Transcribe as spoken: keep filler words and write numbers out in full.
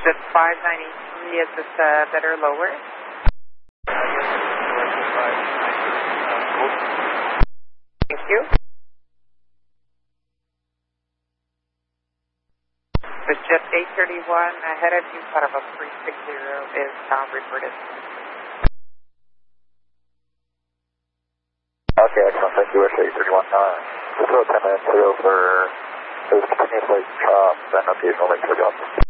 Jet five ninety-three, is this uh, better or lower? Thank you. This Jet eight thirty-one, ahead of you, out of a three sixty is sound reported. Okay, excellent. Thank you, West eight thirty-one. Uh, just about ten minutes ago for, it was continuously, um, then occasional link for jobs.